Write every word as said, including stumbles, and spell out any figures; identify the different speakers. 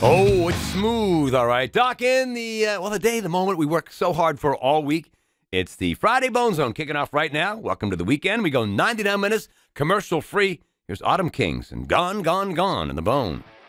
Speaker 1: Oh, it's smooth, all right. Doc, in the, uh, well, the day, the moment we work so hard for all week. It's the Friday Bone Zone kicking off right now. Welcome to the weekend. We go ninety-nine minutes, commercial free. Here's Autumn Kings and Gone, Gone, Gone in the Bone.